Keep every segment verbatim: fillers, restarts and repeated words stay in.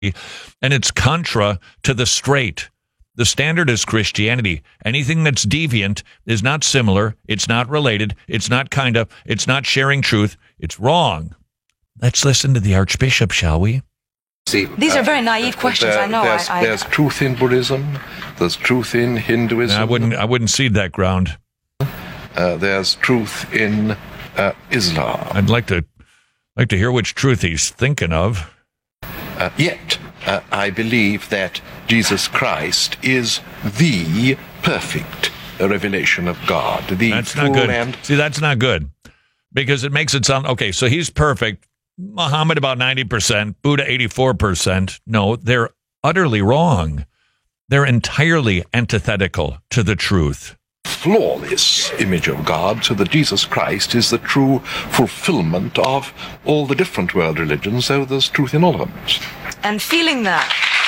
and it's contra to the straight. The standard is Christianity. Anything that's deviant is not similar. It's not related. It's not kind of. It's not sharing truth. It's wrong. Let's listen to the Archbishop, shall we? See, These are very naive uh, questions. there, I know. There's, I, I, there's truth in Buddhism. There's truth in Hinduism. I wouldn't. I wouldn't cede that ground. Uh, there's truth in uh, Islam. I'd like to like to hear which truth he's thinking of. Uh, yet, uh, I believe that Jesus Christ is the perfect revelation of God. The That's full not good. and See, that's not good because it makes it sound okay. So he's perfect. Muhammad about ninety percent. Buddha eighty-four percent. No, they're utterly wrong. They're entirely antithetical to the truth. flawless image of God, so that Jesus Christ is the true fulfillment of all the different world religions, so there's truth in all of them. and feeling that.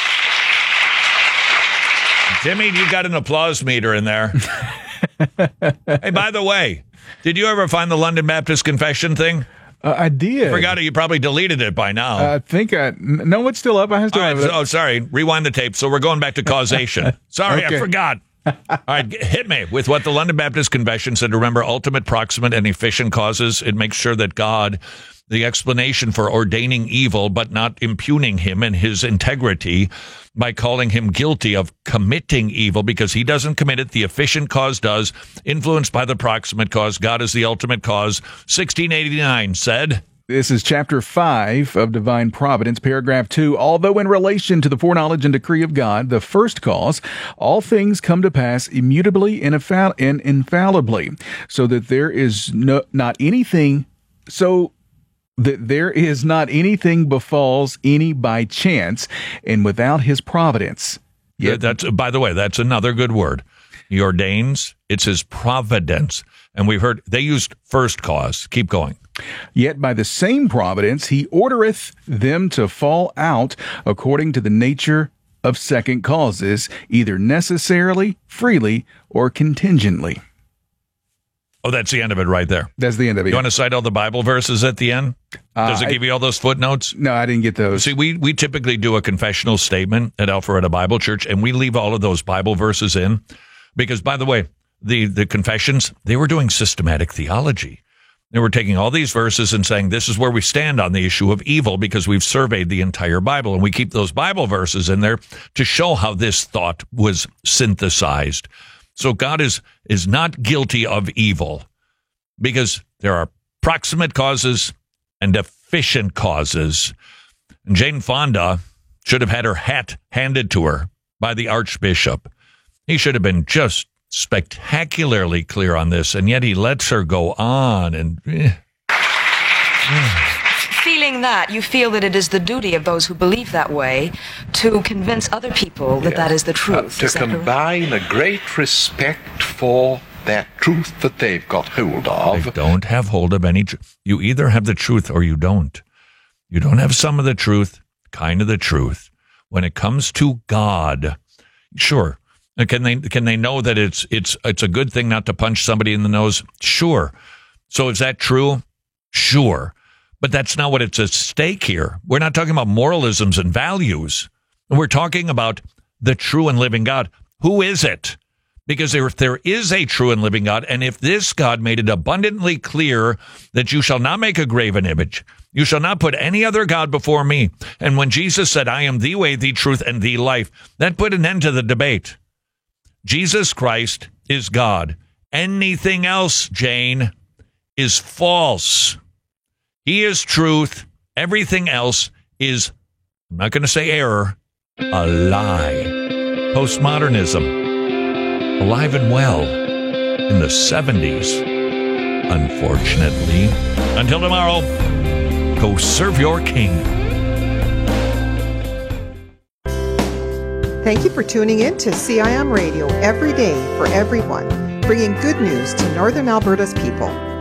Jimmy, you got an applause meter in there. Hey, by the way, did you ever find the London Baptist Confession thing? Uh, I did. Forgot it. You probably deleted it by now. I think I... No, it's still up. I still All right, have it. so, oh, sorry. Rewind the tape. So we're going back to causation. Sorry, Okay. I forgot. All right, hit me with what the London Baptist Convention said. Remember, ultimate, proximate, and efficient causes. It makes sure that God, the explanation for ordaining evil, but not impugning him and his integrity by calling him guilty of committing evil, because he doesn't commit it. The efficient cause does, influenced by the proximate cause. God is the ultimate cause. sixteen eighty-nine said... This is chapter five of Divine Providence, paragraph two. Although in relation to the foreknowledge and decree of God, the first cause, all things come to pass immutably and, infall- and infallibly, so that there is no, not anything, so that there is not anything befalls any by chance and without his providence. Yeah, that's, by the way, that's another good word. He ordains, it's his providence. And we've heard, they used first cause. Keep going. Yet by the same providence he ordereth them to fall out according to the nature of second causes, either necessarily, freely, or contingently. Oh, that's the end of it right there. That's the end of it. You want to cite all the Bible verses at the end? Does Uh, it give you all those footnotes? No, I didn't get those. See, we, we typically do a confessional statement at Alpharetta Bible Church, and we leave all of those Bible verses in because, by the way, the, the confessions, they were doing systematic theology. They were taking all these verses and saying, this is where we stand on the issue of evil because we've surveyed the entire Bible. And we keep those Bible verses in there to show how this thought was synthesized. So God is, is not guilty of evil because there are proximate causes and efficient causes. And Jane Fonda should have had her hat handed to her by the Archbishop. He should have been just spectacularly clear on this, and yet he lets her go on and eh. Feeling that, you feel that it is the duty of those who believe that way to convince other people that Yes. that is the Uh, truth. to Is that correct? combine a great respect for that truth that they've got hold They of. don't have hold of any truth. You either have the truth or you don't. You don't have some of the truth, kind of the truth. When it comes to God, sure. Can they can they know that it's it's it's a good thing not to punch somebody in the nose? Sure. So is that true? Sure. But that's not what it's at stake here. We're not talking about moralisms and values. We're talking about the true and living God. Who is it? Because if there is a true and living God, and if this God made it abundantly clear that you shall not make a graven image, you shall not put any other God before me. And when Jesus said, I am the way, the truth, and the life, that put an end to the debate. Jesus Christ is God. Anything else, Jane, is false. He is truth. Everything else is, I'm not going to say error, a lie. Postmodernism, alive and well in the seventies, unfortunately. Until tomorrow, go serve your king. Thank you for tuning in to C I M Radio every day for everyone, bringing good news to Northern Alberta's people.